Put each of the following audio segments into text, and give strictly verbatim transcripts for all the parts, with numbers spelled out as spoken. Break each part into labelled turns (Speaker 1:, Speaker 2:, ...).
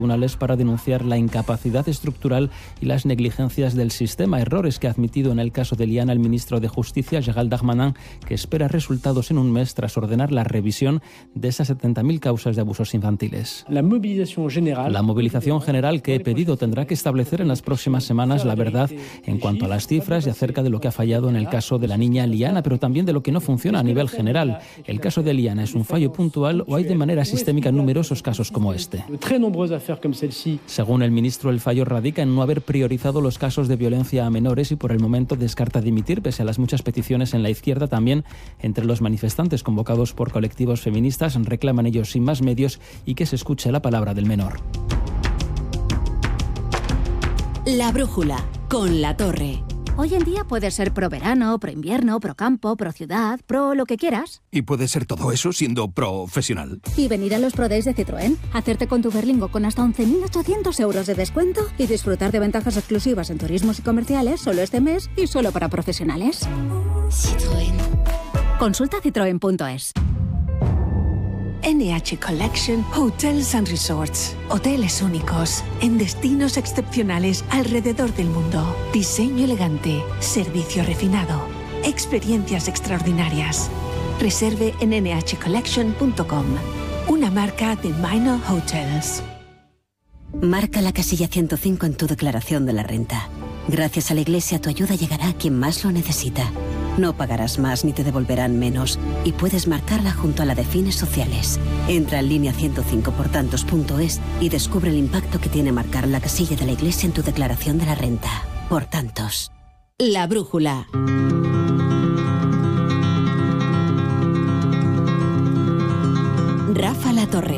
Speaker 1: tribunales para denunciar la incapacidad estructural y las negligencias del sistema, errores que ha admitido en el caso de Liana el ministro de Justicia, Gérald Darmanin, que espera resultados en un mes tras ordenar la revisión de esas setenta mil causas de abusos infantiles.
Speaker 2: La movilización general,
Speaker 1: la movilización general que he pedido tendrá que establecer en las próximas semanas la verdad en cuanto a las cifras y acerca de lo que ha fallado en el caso de la niña Liana, pero también de lo que no funciona a nivel general. ¿El caso de Liana es un fallo puntual o hay de manera sistémica numerosos casos como este? Según el ministro, el fallo radica en no haber priorizado los casos de violencia a menores y por el momento descarta dimitir, pese a las muchas peticiones en la izquierda. También entre los manifestantes convocados por colectivos feministas reclaman ellos sin más medios y que se escuche la palabra del menor.
Speaker 3: La brújula, con La Torre.
Speaker 4: Hoy en día puedes ser pro verano, pro invierno, pro campo, pro ciudad, pro lo que quieras.
Speaker 5: Y puedes ser todo eso siendo profesional.
Speaker 4: Y venir a los Pro Days de Citroën, hacerte con tu Berlingo con hasta once mil ochocientos euros de descuento y disfrutar de ventajas exclusivas en turismos y comerciales solo este mes y solo para profesionales.
Speaker 3: Citroën.
Speaker 4: Consulta citroen punto es.
Speaker 6: N H Collection Hotels and Resorts. Hoteles únicos, en destinos excepcionales alrededor del mundo. Diseño elegante, servicio refinado, experiencias extraordinarias. Reserve en ene hache collection punto com. Una marca de Minor Hotels.
Speaker 3: Marca la casilla ciento cinco en tu declaración de la renta. Gracias a la Iglesia, tu ayuda llegará a quien más lo necesita. No pagarás más ni te devolverán menos y puedes marcarla junto a la de fines sociales. Entra en línea ciento cinco por tantos punto es y descubre el impacto que tiene marcar la casilla de la Iglesia en tu declaración de la renta. Por tantos. La brújula. Rafa La Torre.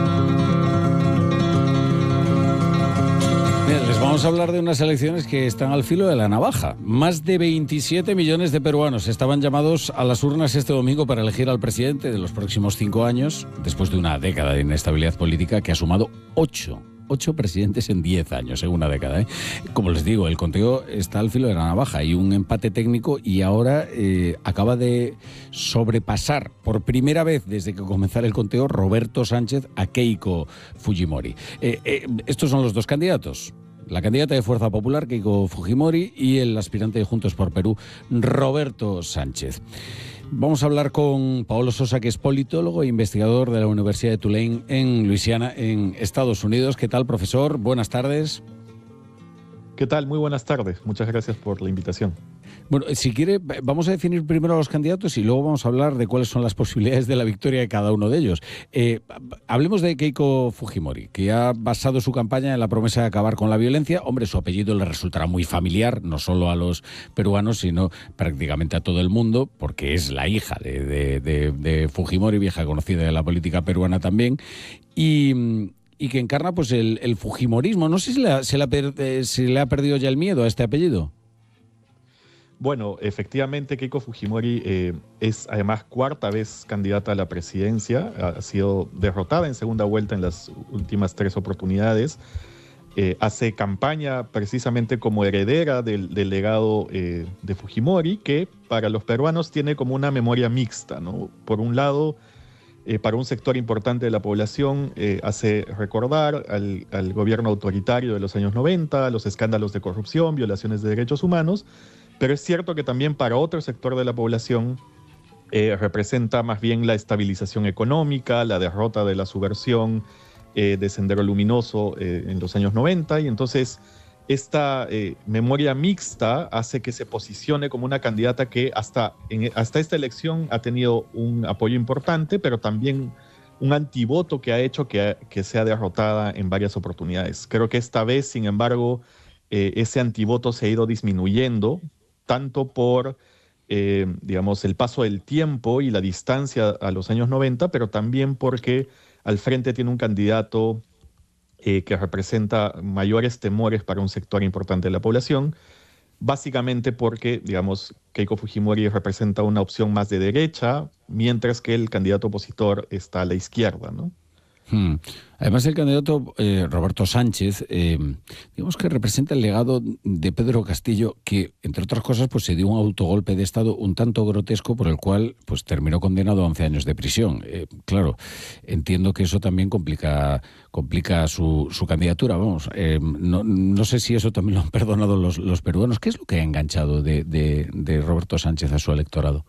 Speaker 7: Les vamos a hablar de unas elecciones que están al filo de la navaja. Más de veintisiete millones de peruanos estaban llamados a las urnas este domingo para elegir al presidente de los próximos cinco años, después de una década de inestabilidad política que ha sumado ocho. Ocho presidentes en diez años, en una década, ¿eh? Como les digo, el conteo está al filo de la navaja. Hay un empate técnico y ahora eh, acaba de sobrepasar por primera vez desde que comenzara el conteo Roberto Sánchez a Keiko Fujimori. Eh, eh, estos son los dos candidatos. La candidata de Fuerza Popular, Keiko Fujimori, y el aspirante de Juntos por Perú, Roberto Sánchez. Vamos a hablar con Paolo Sosa, que es politólogo e investigador de la Universidad de Tulane en Luisiana, en Estados Unidos. ¿Qué tal, profesor? Buenas tardes.
Speaker 8: ¿Qué tal? Muy buenas tardes. Muchas gracias por la invitación.
Speaker 7: Bueno, si quiere, vamos a definir primero a los candidatos y luego vamos a hablar de cuáles son las posibilidades de la victoria de cada uno de ellos. Eh, hablemos de Keiko Fujimori, que ha basado su campaña en la promesa de acabar con la violencia. Hombre, su apellido le resultará muy familiar, no solo a los peruanos, sino prácticamente a todo el mundo, porque es la hija de, de, de, de Fujimori, vieja conocida de la política peruana también. Y... y que encarna pues el, el fujimorismo. No sé si le, ha, se le ha per, eh, si le ha perdido ya el miedo a este apellido.
Speaker 8: Bueno, efectivamente Keiko Fujimori eh, es además cuarta vez candidata a la presidencia. Ha sido derrotada en segunda vuelta en las últimas tres oportunidades. Eh, hace campaña precisamente como heredera del, del legado eh, de Fujimori, que para los peruanos tiene como una memoria mixta, ¿no? Por un lado, Eh, para un sector importante de la población eh, hace recordar al, al gobierno autoritario de los años noventa, los escándalos de corrupción, violaciones de derechos humanos, pero es cierto que también para otro sector de la población eh, representa más bien la estabilización económica, la derrota de la subversión eh, de Sendero Luminoso eh, en los años noventa, y entonces esta eh, memoria mixta hace que se posicione como una candidata que hasta, en, hasta esta elección ha tenido un apoyo importante, pero también un antivoto que ha hecho que, que sea derrotada en varias oportunidades. Creo que esta vez, sin embargo, eh, ese antivoto se ha ido disminuyendo, tanto por eh, digamos, el paso del tiempo y la distancia a los años noventa, pero también porque al frente tiene un candidato Eh, que representa mayores temores para un sector importante de la población, básicamente porque, digamos, Keiko Fujimori representa una opción más de derecha, mientras que el candidato opositor está a la izquierda, ¿no?
Speaker 7: Hmm. Además, el candidato eh, Roberto Sánchez, eh, digamos que representa el legado de Pedro Castillo, que, entre otras cosas, pues se dio un autogolpe de Estado un tanto grotesco por el cual pues terminó condenado a once años de prisión. Eh, claro, entiendo que eso también complica complica su, su candidatura. Vamos, eh, no, no sé si eso también lo han perdonado los, los peruanos. ¿Qué es lo que ha enganchado de, de, de Roberto Sánchez a su electorado?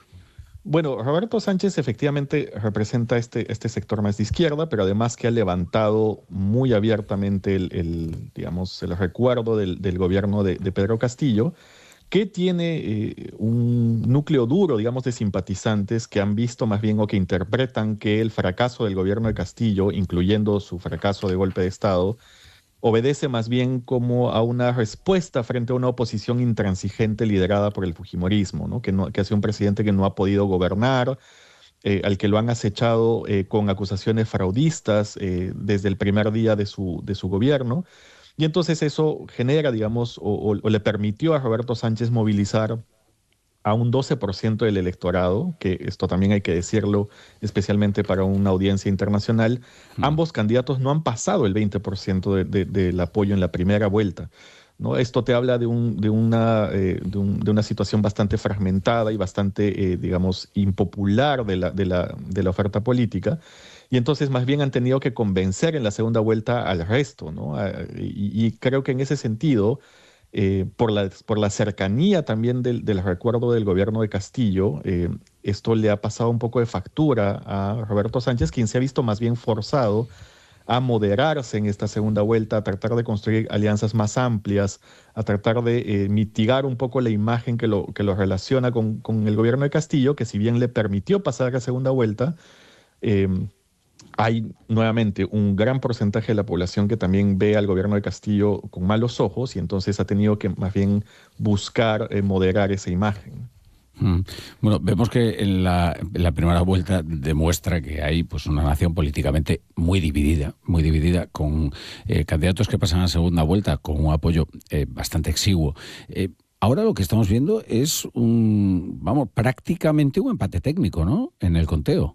Speaker 8: Bueno, Roberto Sánchez efectivamente representa este, este sector más de izquierda, pero además que ha levantado muy abiertamente el, el digamos, el recuerdo del, del gobierno de, de Pedro Castillo, que tiene eh, un núcleo duro, digamos, de simpatizantes que han visto más bien o que interpretan que el fracaso del gobierno de Castillo, incluyendo su fracaso de golpe de Estado, obedece más bien como a una respuesta frente a una oposición intransigente liderada por el fujimorismo, ¿no? Que, no, que ha sido un presidente que no ha podido gobernar, eh, al que lo han acechado eh, con acusaciones fraudistas eh, desde el primer día de su, de su gobierno. Y entonces eso genera, digamos, o, o, o le permitió a Roberto Sánchez movilizar a un doce por ciento del electorado, que esto también hay que decirlo, especialmente para una audiencia internacional. Mm. Ambos candidatos no han pasado el veinte por ciento de, de, del apoyo en la primera vuelta, ¿no? Esto te habla de, un, de, una, eh, de, un, de una situación bastante fragmentada y bastante, eh, digamos, impopular de la, de, la, de la oferta política. Y entonces más bien han tenido que convencer en la segunda vuelta al resto, ¿no? Y, y creo que en ese sentido, Eh, por, la, por la cercanía también del, del recuerdo del gobierno de Castillo, eh, esto le ha pasado un poco de factura a Roberto Sánchez, quien se ha visto más bien forzado a moderarse en esta segunda vuelta, a tratar de construir alianzas más amplias, a tratar de eh, mitigar un poco la imagen que lo, que lo relaciona con, con el gobierno de Castillo, que si bien le permitió pasar a la segunda vuelta, eh, hay nuevamente un gran porcentaje de la población que también ve al gobierno de Castillo con malos ojos y entonces ha tenido que más bien buscar eh, moderar esa imagen.
Speaker 7: Mm. Bueno, vemos que en la, en la primera vuelta demuestra que hay pues una nación políticamente muy dividida, muy dividida, con eh, candidatos que pasan a segunda vuelta con un apoyo eh, bastante exiguo. Eh, ahora lo que estamos viendo es un, vamos, prácticamente un empate técnico, ¿no?, en el conteo.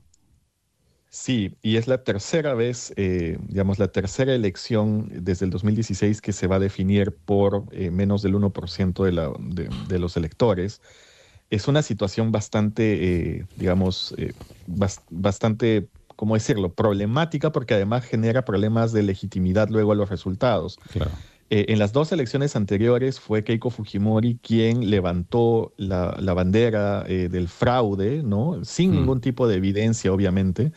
Speaker 8: Sí, y es la tercera vez, eh, digamos, la tercera elección desde el dos mil dieciséis que se va a definir por eh, menos del uno por ciento de, la, de, de los electores. Es una situación bastante, eh, digamos, eh, bas, bastante, ¿cómo decirlo?, problemática, porque además genera problemas de legitimidad luego a los resultados.
Speaker 7: Claro.
Speaker 8: Eh, en las dos elecciones anteriores fue Keiko Fujimori quien levantó la, la bandera eh, del fraude, ¿no?, sin mm. ningún tipo de evidencia, obviamente.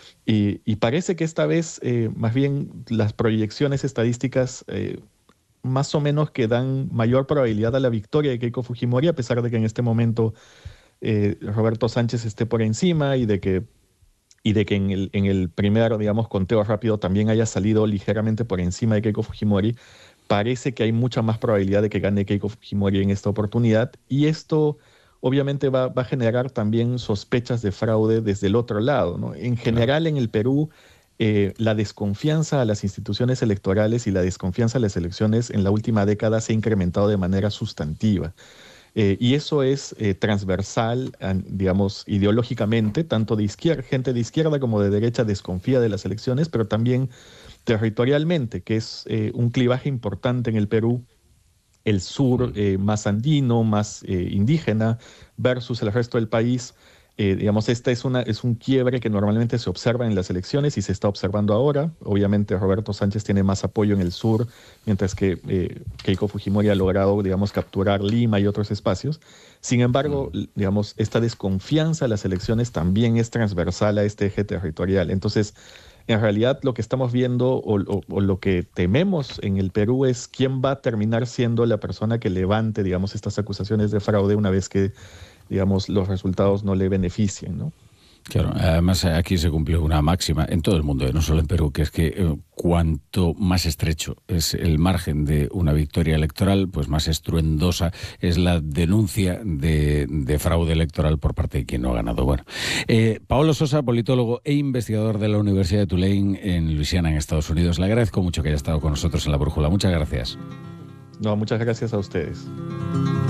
Speaker 8: Y, y parece que esta vez, eh, más bien, las proyecciones estadísticas eh, más o menos que dan mayor probabilidad a la victoria de Keiko Fujimori, a pesar de que en este momento eh, Roberto Sánchez esté por encima y de que, y de que en, el, en el primer, digamos, conteo rápido también haya salido ligeramente por encima de Keiko Fujimori. Parece que hay mucha más probabilidad de que gane Keiko Fujimori en esta oportunidad, y esto obviamente va, va a generar también sospechas de fraude desde el otro lado, ¿no? En general, en el Perú, eh, la desconfianza a las instituciones electorales y la desconfianza a las elecciones en la última década se ha incrementado de manera sustantiva. Eh, y eso es eh, transversal, digamos, ideológicamente, tanto de izquierda, gente de izquierda como de derecha desconfía de las elecciones, pero también territorialmente, que es eh, un clivaje importante en el Perú, el sur eh, más andino, más eh, indígena, versus el resto del país. Eh, digamos, este es, una, es un quiebre que normalmente se observa en las elecciones y se está observando ahora. Obviamente Roberto Sánchez tiene más apoyo en el sur, mientras que eh, Keiko Fujimori ha logrado, digamos, capturar Lima y otros espacios. Sin embargo, digamos, esta desconfianza a las elecciones también es transversal a este eje territorial. Entonces, en realidad lo que estamos viendo o, o, o lo que tememos en el Perú es quién va a terminar siendo la persona que levante, digamos, estas acusaciones de fraude una vez que, digamos, los resultados no le beneficien, ¿no?
Speaker 7: Claro, además aquí se cumplió una máxima en todo el mundo, no solo en Perú, que es que eh, cuanto más estrecho es el margen de una victoria electoral, pues más estruendosa es la denuncia de, de fraude electoral por parte de quien no ha ganado. Bueno, eh, Paolo Sosa, politólogo e investigador de la Universidad de Tulane en Luisiana, en Estados Unidos. Le agradezco mucho que haya estado con nosotros en La Brújula. Muchas gracias.
Speaker 8: No, muchas gracias a ustedes.